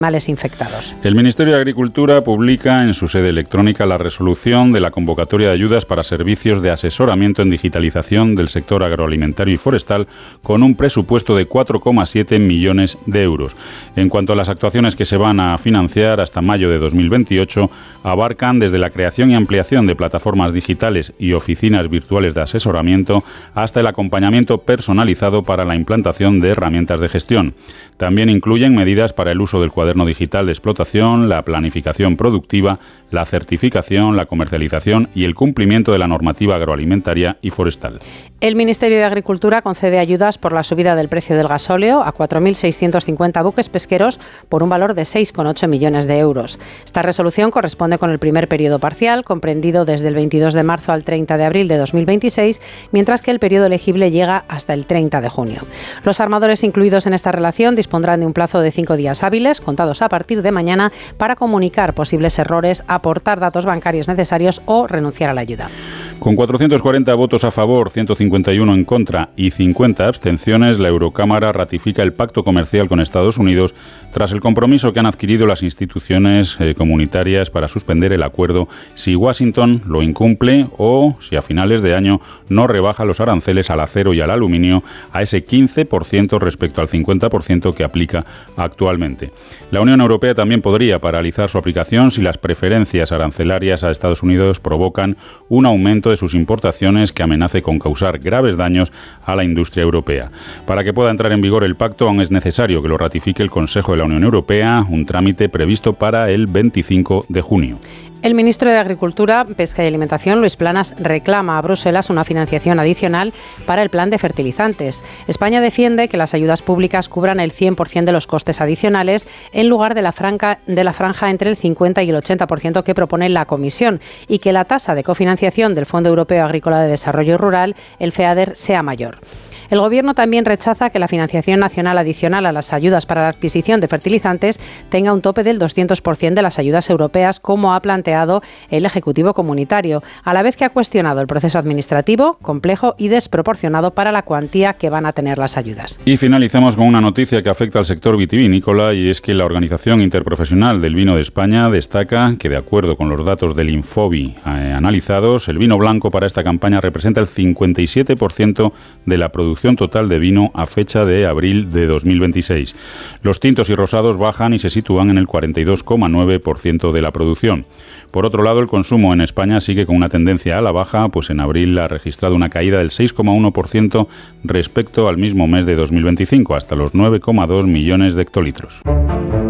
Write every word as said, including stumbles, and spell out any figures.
animales infectados. El Ministerio de Agricultura publica en su sede electrónica la resolución de la convocatoria de ayudas para servicios de asesoramiento en digitalización del sector agroalimentario y forestal con un presupuesto de cuatro coma siete millones de euros. En cuanto a las actuaciones que se van a financiar hasta mayo de dos mil veintiocho, abarcan desde la creación y ampliación de plataformas digitales y oficinas virtuales de asesoramiento hasta el acompañamiento personalizado para la implantación de herramientas de gestión. También incluyen medidas para el uso del cuaderno digital de explotación, la planificación productiva, la certificación, la comercialización y el cumplimiento de la normativa agroalimentaria y forestal. El Ministerio de Agricultura concede ayudas por la subida del precio del gasóleo a cuatro mil seiscientos cincuenta buques pesqueros por un valor de seis coma ocho millones de euros. Esta resolución corresponde con el primer periodo parcial, comprendido desde el veintidós de marzo al treinta de abril de dos mil veintiséis, mientras que el periodo elegible llega hasta el treinta de junio. Los armadores incluidos en esta relación dispondrán de un plazo de cinco días hábiles, contados a partir de mañana, para comunicar posibles errores, aportar datos bancarios necesarios o renunciar a la ayuda. Con cuatrocientos cuarenta votos a favor, ciento cincuenta y uno en contra y cincuenta abstenciones, la Eurocámara ratifica el pacto comercial con Estados Unidos tras el compromiso que han adquirido las instituciones eh, comunitarias para suspender el acuerdo si Washington lo incumple o si a finales de año no rebaja los aranceles al acero y al aluminio a ese quince por ciento respecto al cincuenta por ciento que aplica actualmente. La Unión Europea también podría paralizar su aplicación si las preferencias arancelarias a Estados Unidos provocan un aumento de sus importaciones que amenace con causar graves daños a la industria europea. Para que pueda entrar en vigor el pacto, aún es necesario que lo ratifique el Consejo de la Unión Europea, un trámite previsto para el veinticinco de junio. El ministro de Agricultura, Pesca y Alimentación, Luis Planas, reclama a Bruselas una financiación adicional para el plan de fertilizantes. España defiende que las ayudas públicas cubran el cien por ciento de los costes adicionales en lugar de la, franca, de la franja entre el cincuenta y el ochenta por ciento que propone la Comisión y que la tasa de cofinanciación del Fondo Europeo Agrícola de Desarrollo Rural, el FEADER, sea mayor. El Gobierno también rechaza que la financiación nacional adicional a las ayudas para la adquisición de fertilizantes tenga un tope del doscientos por ciento de las ayudas europeas, como ha planteado el Ejecutivo comunitario, a la vez que ha cuestionado el proceso administrativo, complejo y desproporcionado para la cuantía que van a tener las ayudas. Y finalizamos con una noticia que afecta al sector vitivinícola, y es que la Organización Interprofesional del Vino de España destaca que, de acuerdo con los datos del Infobi eh, analizados, el vino blanco para esta campaña representa el cincuenta y siete por ciento de la producción total de vino a fecha de abril de dos mil veintiséis. Los tintos y rosados bajan y se sitúan en el cuarenta y dos coma nueve por ciento de la producción. Por otro lado, el consumo en España sigue con una tendencia a la baja, pues en abril ha registrado una caída del seis coma uno por ciento respecto al mismo mes de dos mil veinticinco, hasta los nueve coma dos millones de hectolitros.